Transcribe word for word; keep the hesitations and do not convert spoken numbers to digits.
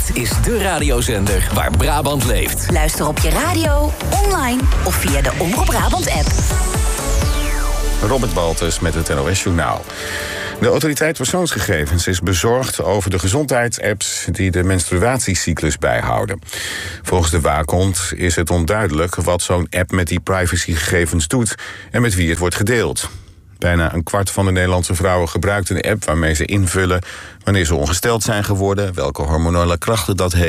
Dit is de radiozender waar Brabant leeft. Luister op je radio, online of via de Omroep Brabant-app. Robert Baltus met het N O S-journaal. De autoriteit persoonsgegevens is bezorgd over de gezondheidsapps die de menstruatiecyclus bijhouden. Volgens de waakhond is het onduidelijk wat zo'n app met die privacygegevens doet en met wie het wordt gedeeld. Bijna een kwart van de Nederlandse vrouwen gebruikt een app waarmee ze invullen wanneer ze ongesteld zijn geworden, welke hormonale krachten dat heeft